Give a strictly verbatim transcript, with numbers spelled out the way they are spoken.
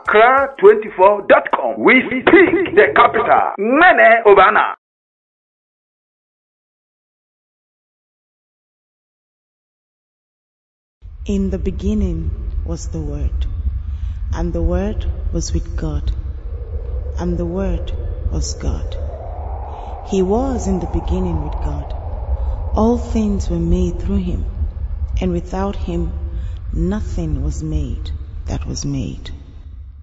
accra twenty-four dot com. We speak the capital. Mene Obana. In the beginning was the Word, and the Word was with God, and the Word was God. He was in the beginning with God. All things were made through him, and without him nothing was made that was made.